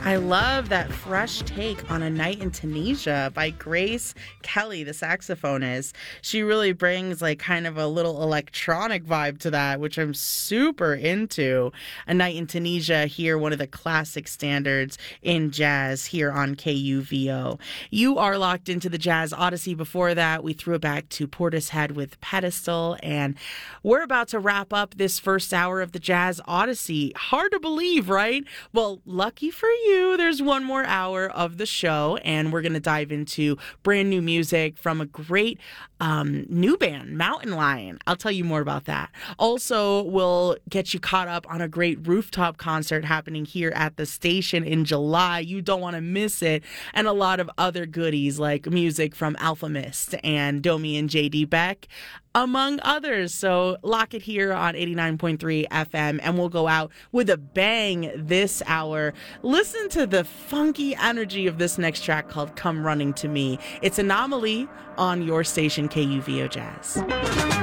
I love that fresh take on A Night in Tunisia by Grace Kelly, the saxophonist. She really brings like kind of a little electronic vibe to that, which I'm super into. A Night in Tunisia here, one of the classic standards in jazz here on KUVO. You are locked into the Jazz Odyssey. Before that, we threw it back to Portishead with Pedestal, and we're about to wrap up this first hour of the Jazz Odyssey. Hard to believe, right? Well, lucky for you, there's one more hour of the show, and we're going to dive into brand new music from a great new band, Mountain Lion. I'll tell you more about that. Also, we'll get you caught up on a great rooftop concert happening here at the station in July. You don't want to miss it. And a lot of other goodies like music from Alpha Mist and Domi and JD Beck, among others. So lock it here on 89.3 FM, and we'll go out with a bang this hour. Listen to the funky energy of this next track called Come Running to Me. It's Anomaly on your station, KUVO Jazz.